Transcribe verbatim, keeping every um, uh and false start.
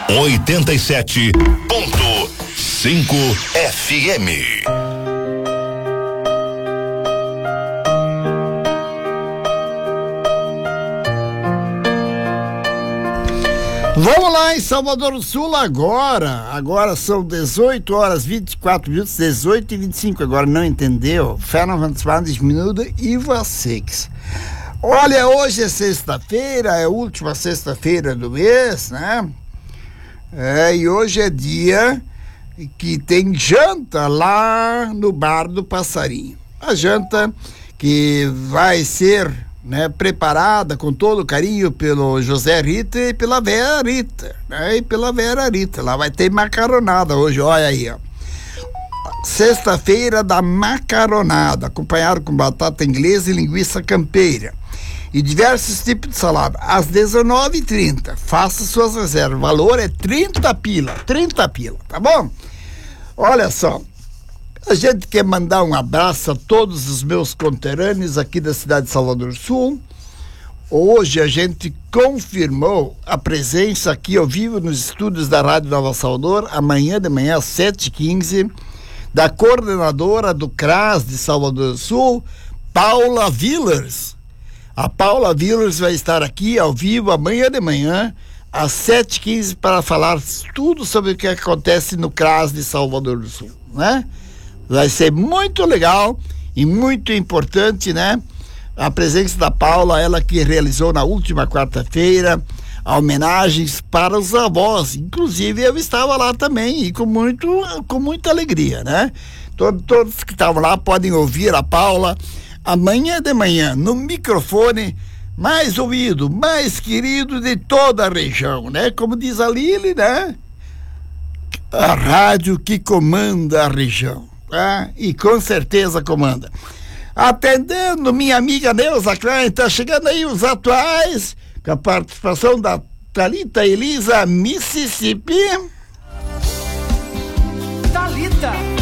oitenta e sete ponto cinco F M. Vamos lá em Salvador do Sul agora. Agora são dezoito horas e vinte e quatro minutos, dezoito e vinte e cinco. Agora não entendeu? vierundzwanzig minutos e vocês. Olha, hoje é sexta-feira, é a última sexta-feira do mês, né? É, e hoje é dia que tem janta lá no Bar do Passarinho. A janta que vai ser, né, preparada com todo carinho pelo José Rita e pela Vera Rita, né, e pela Vera Rita. Lá vai ter macaronada hoje, olha aí, ó. Sexta-feira da macaronada, acompanhado com batata inglesa e linguiça campeira. E diversos tipos de salada, às dezenove e trinta. Faça suas reservas. O valor é trinta pila. trinta pila, tá bom? Olha só. A gente quer mandar um abraço a todos os meus conterrâneos aqui da cidade de Salvador do Sul. Hoje a gente confirmou a presença aqui ao vivo nos estúdios da Rádio Nova Salvador, amanhã de manhã às sete e quinze, da coordenadora do C R A S de Salvador do Sul, Paula Villers. A Paula Villers vai estar aqui ao vivo amanhã de manhã às sete e quinze para falar tudo sobre o que acontece no C R A S de Salvador do Sul, né? Vai ser muito legal e muito importante, né? A presença da Paula, ela que realizou na última quarta-feira homenagens para os avós. Inclusive eu estava lá também e com muito, com muita alegria, né? Todos, todos que estavam lá podem ouvir a Paula amanhã de manhã no microfone mais ouvido, mais querido de toda a região, né? Como diz a Lili, né? A rádio que comanda a região. Ah, e com certeza comanda. Atendendo minha amiga Neuza Klein, tá chegando aí os atuais, com a participação da Thalita Elisa Mississippi. Thalita.